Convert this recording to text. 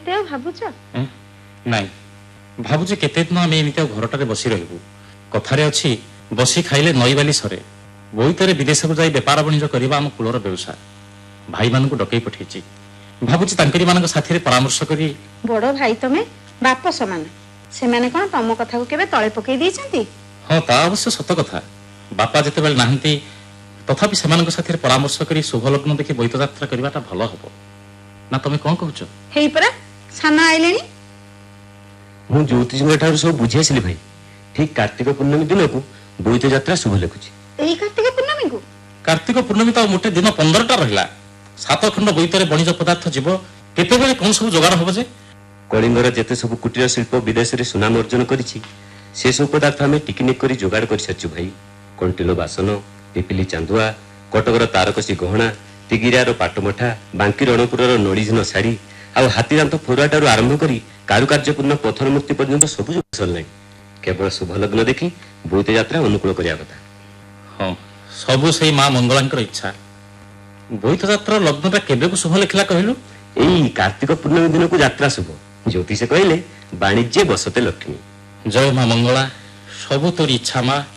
କେତେ ଆଉ ଭାବୁଛ? ନାଇଁ ଭାବୁଛି କେତେ ଦିନ ଆମେ ଏମିତି ଆଉ ଘରଟାରେ ବସି ରହିବୁ। କଥାରେ ଅଛି ବସି ଖାଇଲେ ନଈବାଲି ସରେ। ବୋଇତରେ ବିଦେଶକୁ ଯାଇ ବେପାର ବାଣିଜ୍ୟ କରିବା ଆମ କୂଳର ବ୍ୟବସାୟ। ଭାଇମାନଙ୍କୁ ଡକେଇ ପଠେଇଛି। ଭାବୁଛି ତାଙ୍କରି ମାନଙ୍କ ସାଥିରେ ପରାମର୍ଶ କରି। ବଡ ଭାଇ ତମେ, ବାପ ସମାନ। ସେମାନେ କଣ ତମ କଥାକୁ କେବେ ତଳେ ପକେଇ ଦେଇଛନ୍ତି? ହଁ ତା ଅବଶ୍ୟ ସତ କଥା। ବାପା ଯେତେବେଳେ ନାହାନ୍ତି ତଥାପି ସେମାନଙ୍କ ସାଥିରେ ପରାମର୍ଶ କରି ଶୁଭ ଲଗ୍ନ ଦେଖି ବୋଇତ ଯାତ୍ରା କରିବାଟା ଭଲ ହବ ନା, ତମେ କଣ କହୁଛ? ହେଇ ପରା ସାନ ଆଇଲେଣି। ମୁଁ ଜ୍ୟୋତିଷଙ୍କ ଠାରୁ ସବୁ ବୁଝି ଆସିଲି ଭାଇ। ଠିକ କାର୍ତ୍ତିକ ପୂର୍ଣ୍ଣମୀ ଦିନକୁ ବୋଇତ ଯାତ୍ରା ଶୁଭ ଲେଖୁଛି। ଏଇ କାର୍ତ୍ତିକ ପୂର୍ଣ୍ଣମୀକୁ? କାର୍ତ୍ତିକ ପୂର୍ଣ୍ଣମୀ ତ ମୋଟେ ଦିନ 15ଟା ରହିଲା। 7 ଖଣ୍ଡ ବୋଇତରେ ବଣିଜ ପଦାର୍ଥ ଯିବ। କେତେବେଳେ କଣ ସବୁ ଯୋଗାଡ଼ ହବ ଯେ? କଳିଙ୍ଗର ଯେତେ ସବୁ କୁଟୀର ଶିଳ୍ପ ବିଦେଶରେ ସୁନାମ ଅର୍ଜନ କରିଛି ସେ ସବୁ ପଦାର୍ଥ ଆମେ ଟିକିନିକ କରି ଯୋଗାଡ଼ କରିସାରିଛୁ ଭାଇ। କଣ୍ଟିଲ ବାସନ, ପିପିଲି ଚାନ୍ଦୁଆ, କଟକର ତାରକସି ଗହଣା, ତିଗିରିଆର ପାଟମଠା, ବାଙ୍କି ରଣପୁରର ନଳିଝିନ ଶାଢ଼ୀ ଆଉ ହାତୀଦାନ୍ତ ଫୋରୁଆଟାରୁ ଆରମ୍ଭ କରି କାରୁକାର୍ଯ୍ୟପୂର୍ଣ୍ଣ ପଥର ମୂର୍ତ୍ତି ପର୍ଯ୍ୟନ୍ତ ସବୁ ଯୋଗାଇ ସରିଲାଣି। କେବଳ ଶୁଭ ଲଗ୍ନ ଦେଖି ବୋଇତ ଯାତ୍ରା ଅନୁକୂଳ କରିବା କଥା। ହଁ ସବୁ ସେଇ ମା ମଙ୍ଗଳାଙ୍କର ଇଚ୍ଛା। ବୋଇତ ଯାତ୍ରା ଲଗ୍ନଟା କେବେକୁ ଶୁଭ ଲେଖିଲା କହିଲୁ? ଏଇ କାର୍ତ୍ତିକ ପୂର୍ଣ୍ଣମୀ ଦିନକୁ ଯାତ୍ରା ଶୁଭ। ଜ୍ୟୋତିଷ କହିଲେ ବାଣିଜ୍ୟ ବସତେ ଲକ୍ଷ୍ମୀ। ଜୟ ମା ମଙ୍ଗଳା, ସବୁ ତୋରି ଇଚ୍ଛା ମା।